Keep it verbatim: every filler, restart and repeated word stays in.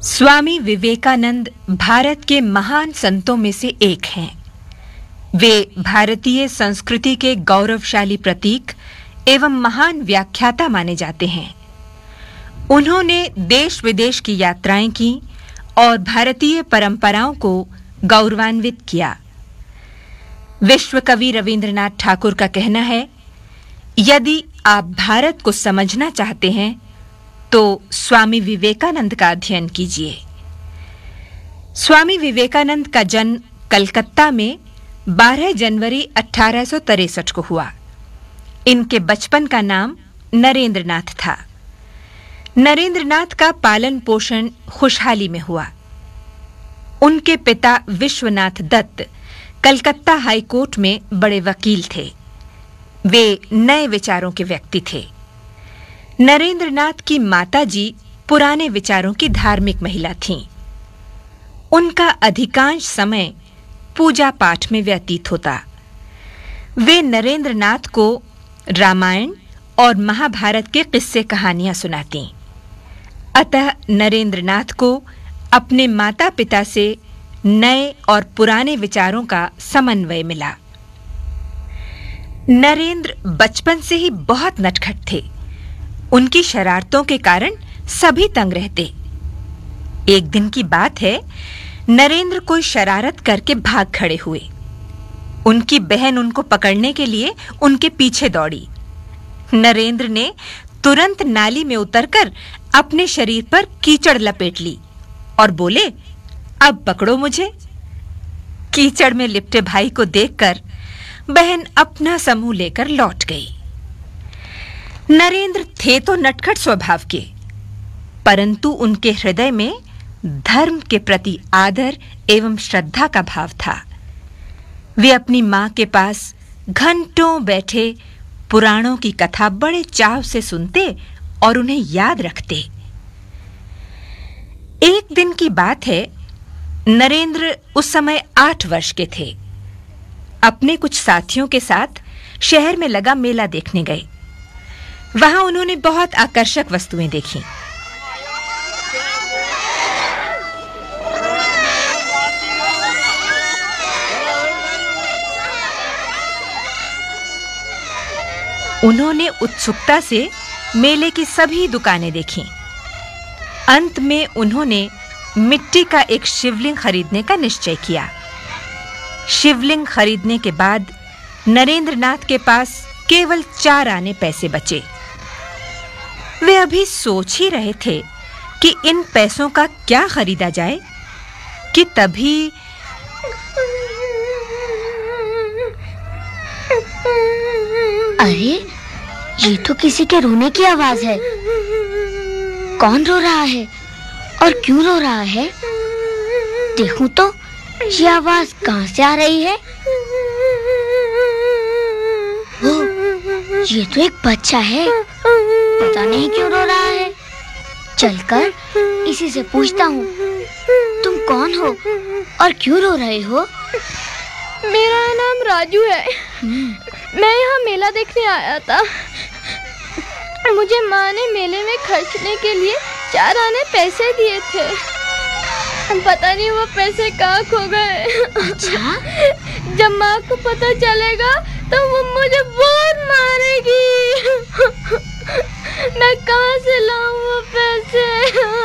स्वामी विवेकानंद भारत के महान संतों में से एक हैं। वे भारतीय संस्कृति के गौरवशाली प्रतीक एवं महान व्याख्याता माने जाते हैं। उन्होंने देश विदेश की यात्राएं की और भारतीय परंपराओं को गौरवान्वित किया। विश्व कवि रविंद्रनाथ ठाकुर का कहना है, यदि आप भारत को समझना चाहते हैं तो स्वामी विवेकानंद का अध्ययन कीजिए। स्वामी विवेकानंद का जन्म कलकत्ता में बारह जनवरी अठारह सौ तिरसठ को हुआ। इनके बचपन का नाम नरेंद्रनाथ था। नरेंद्रनाथ का पालन पोषण खुशहाली में हुआ। उनके पिता विश्वनाथ दत्त कलकत्ता हाई कोर्ट में बड़े वकील थे। वे नए विचारों के व्यक्ति थे। नरेंद्रनाथ की माताजी पुराने विचारों की धार्मिक महिला थीं। उनका अधिकांश समय पूजा पाठ में व्यतीत होता। वे नरेंद्रनाथ को रामायण और महाभारत के किस्से कहानियां सुनाती। अतः नरेंद्रनाथ को अपने माता पिता से नए और पुराने विचारों का समन्वय मिला। नरेंद्र बचपन से ही बहुत नटखट थे। उनकी शरारतों के कारण सभी तंग रहते। एक दिन की बात है, नरेंद्र कोई शरारत करके भाग खड़े हुए। उनकी बहन उनको पकड़ने के लिए उनके पीछे दौड़ी। नरेंद्र ने तुरंत नाली में उतरकर अपने शरीर पर कीचड़ लपेट ली और बोले, अब पकड़ो मुझे। कीचड़ में लिपटे भाई को देखकर बहन अपना समूह लेकर लौट गई। नरेंद्र थे तो नटखट स्वभाव के, परंतु उनके हृदय में धर्म के प्रति आदर एवं श्रद्धा का भाव था। वे अपनी मां के पास घंटों बैठे पुराणों की कथा बड़े चाव से सुनते और उन्हें याद रखते। एक दिन की बात है, नरेंद्र उस समय आठ वर्ष के थे। अपने कुछ साथियों के साथ शहर में लगा मेला देखने गए। वहां उन्होंने बहुत आकर्षक वस्तुएं देखी। उन्होंने उत्सुकता से मेले की सभी दुकानें देखीं। अंत में उन्होंने मिट्टी का एक शिवलिंग खरीदने का निश्चय किया। शिवलिंग खरीदने के बाद नरेंद्रनाथ के पास केवल चार आने पैसे बचे। वे अभी सोच ही रहे थे कि इन पैसों का क्या खरीदा जाए कि तभी अरे, ये तो किसी के रोने की आवाज है। कौन रो रहा है और क्यों रो रहा है? देखूं तो ये आवाज कहां से आ रही है? ओ, ये तो एक बच्चा है। पता नहीं क्यों रो रहा है। चलकर इसी से पूछता हूँ, तुम कौन हो और क्यों रो रहे हो? मेरा नाम राजू है। मैं यहाँ मेला देखने आया था। मुझे माँ ने मेले में खर्चने के लिए चार आने पैसे दिए थे। पता नहीं वो पैसे कहाँ खो गए। अच्छा? जब माँ को पता चलेगा तो वो मुझे बहुत मारेगी। मैं कहाँ से लाऊं वो पैसे?